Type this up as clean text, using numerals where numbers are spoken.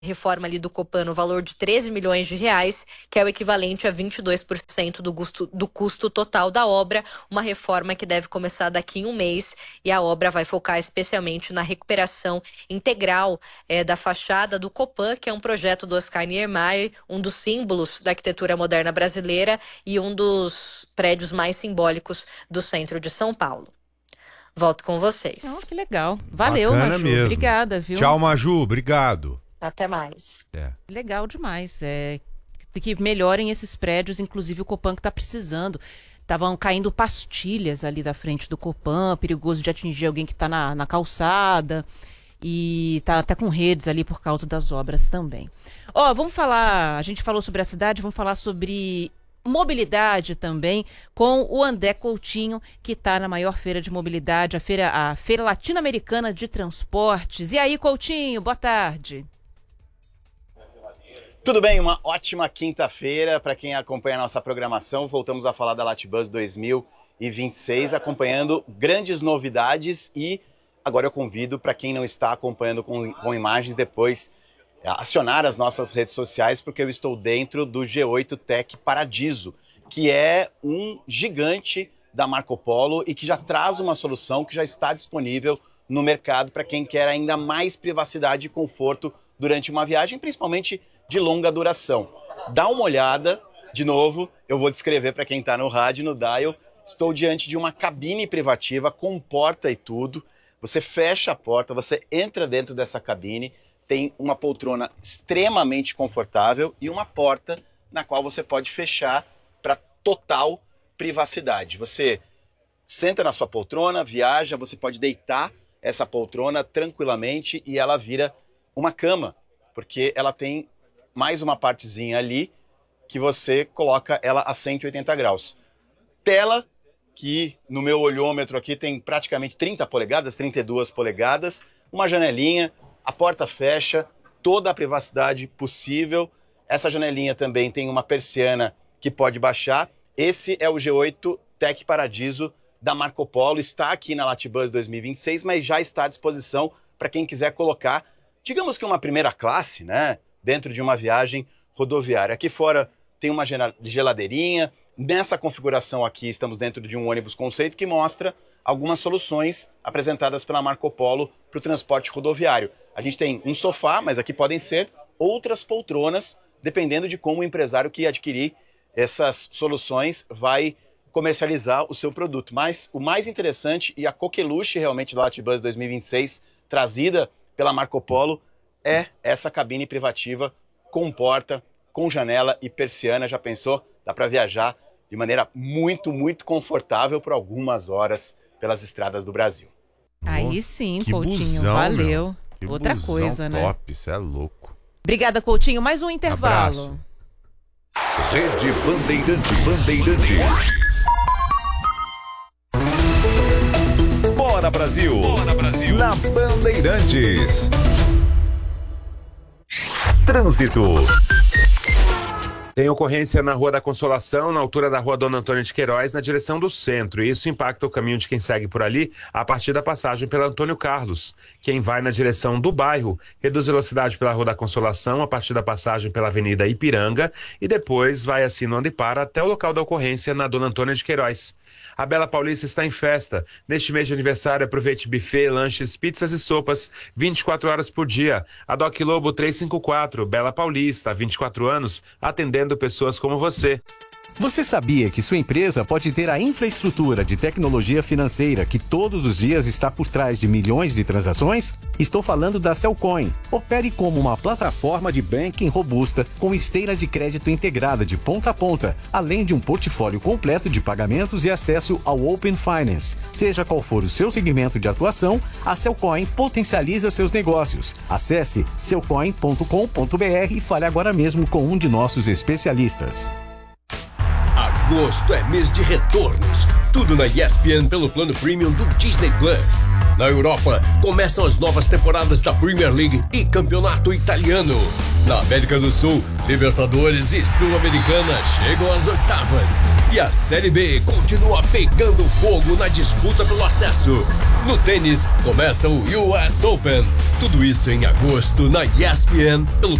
reforma ali do Copan no valor de 13 milhões de reais, que é o equivalente a 22% do custo total da obra, uma reforma que deve começar daqui em um mês, e a obra vai focar especialmente na recuperação integral da fachada do Copan, que é um projeto do Oscar Niemeyer, um dos símbolos da arquitetura moderna brasileira e um dos prédios mais simbólicos do centro de São Paulo. Volto com vocês. Oh, que legal. Valeu, Bacana Maju. mesmo. Obrigada, viu? Tchau, Maju. Obrigado. Até mais. Legal demais. Que melhorem esses prédios, inclusive o Copan que está precisando. Estavam caindo pastilhas ali da frente do Copan, perigoso de atingir alguém que está na calçada. E tá até com redes ali por causa das obras também. Vamos falar, a gente falou sobre a cidade, vamos falar sobre mobilidade também com o André Coutinho, que está na maior feira de mobilidade, a Feira Latino-Americana de Transportes. E aí, Coutinho, boa tarde. Tudo bem, uma ótima quinta-feira para quem acompanha a nossa programação. Voltamos a falar da Latibus 2026, acompanhando grandes novidades, e agora eu convido para quem não está acompanhando com imagens depois acionar as nossas redes sociais, porque eu estou dentro do G8 Tech Paradiso, que é um gigante da Marco Polo e que já traz uma solução que já está disponível no mercado para quem quer ainda mais privacidade e conforto durante uma viagem, principalmente de longa duração. Dá uma olhada, de novo, eu vou descrever para quem está no rádio, no dial. Estou diante de uma cabine privativa com porta e tudo. Você fecha a porta, você entra dentro dessa cabine, tem uma poltrona extremamente confortável e uma porta na qual você pode fechar para total privacidade. Você senta na sua poltrona, viaja, você pode deitar essa poltrona tranquilamente e ela vira uma cama, porque ela tem mais uma partezinha ali que você coloca ela a 180 graus. Tela que no meu olhômetro aqui tem praticamente 30 polegadas, 32 polegadas, uma janelinha, a porta fecha, toda a privacidade possível. Essa janelinha também tem uma persiana que pode baixar. Esse é o G8 Tech Paradiso da Marco Polo. Está aqui na Latibus 2026, mas já está à disposição para quem quiser colocar, digamos que uma primeira classe, né, dentro de uma viagem rodoviária. Aqui fora tem uma geladeirinha. Nessa configuração aqui estamos dentro de um ônibus conceito que mostra algumas soluções apresentadas pela Marco Polo para o transporte rodoviário. A gente tem um sofá, mas aqui podem ser outras poltronas, dependendo de como o empresário que adquirir essas soluções vai comercializar o seu produto. Mas o mais interessante e a coqueluche realmente da Latibus 2026, trazida pela Marco Polo, é essa cabine privativa com porta, com janela e persiana. Já pensou? Dá para viajar de maneira muito, muito confortável por algumas horas pelas estradas do Brasil. Aí sim, que Coutinho, busão, valeu. Que outra busão coisa, né? Top, isso é louco. Obrigada, Coutinho. Mais um intervalo. Abraço. Rede Bandeirantes. Bora Brasil! Bora Brasil! Na Bandeirantes. Trânsito. Tem ocorrência na Rua da Consolação, na altura da Rua Dona Antônia de Queiroz, na direção do centro. E isso impacta o caminho de quem segue por ali a partir da passagem pela Antônio Carlos. Quem vai na direção do bairro reduz velocidade pela Rua da Consolação a partir da passagem pela Avenida Ipiranga e depois vai assim no Andipara até o local da ocorrência na Dona Antônia de Queiroz. A Bela Paulista está em festa. Neste mês de aniversário, aproveite buffet, lanches, pizzas e sopas 24 horas por dia. A Doc Lobo 354, Bela Paulista, há 24 anos, atendendo pessoas como você. Você sabia que sua empresa pode ter a infraestrutura de tecnologia financeira que todos os dias está por trás de milhões de transações? Estou falando da Cellcoin. Opere como uma plataforma de banking robusta com esteira de crédito integrada de ponta a ponta, além de um portfólio completo de pagamentos e acesso ao Open Finance. Seja qual for o seu segmento de atuação, a Cellcoin potencializa seus negócios. Acesse cellcoin.com.br e fale agora mesmo com um de nossos especialistas. Agosto é mês de retornos. Tudo na ESPN pelo plano premium do Disney Plus. Na Europa, começam as novas temporadas da Premier League e Campeonato Italiano. Na América do Sul, Libertadores e Sul-Americana chegam às oitavas. E a Série B continua pegando fogo na disputa pelo acesso. No tênis, começa o US Open. Tudo isso em agosto na ESPN, pelo